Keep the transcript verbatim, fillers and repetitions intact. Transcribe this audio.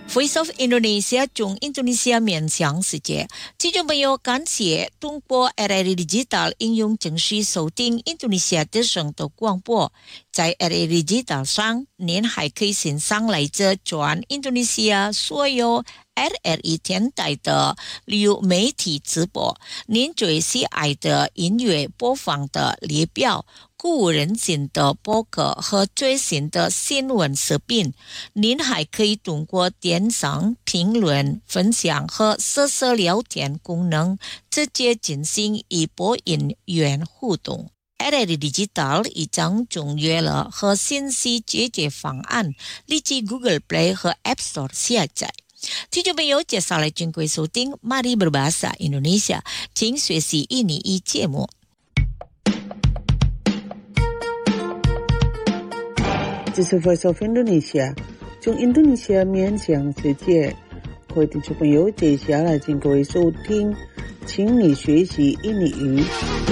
Voice of Indonesia 中印度尼西亚面向世界，听众朋友，感谢通过 R R I Digital 应用程序收听印度尼西亚的省的广播。在 R R I Digital 上，您还可以欣赏来自全印度尼西亚所有 R R I 电台的流媒体直播。您最喜爱的音乐播放的列表。鼓舞人心的播客和最新的新闻视频，您还可以通过点赏、评论、分享和实时聊天功能，直接进行与播音员互动。R R I Digital 已将中阅了和信息解决方案立即 Google Play 和 App Store 下载。听众朋友，接下来请各位收听 Mari Berbahasa Indonesia， 请学习印尼语节目。 这是 Voice of Indonesia， 从印度尼西亚面向世界。各位听众朋友，接下来请各位收听，请你学习印尼语。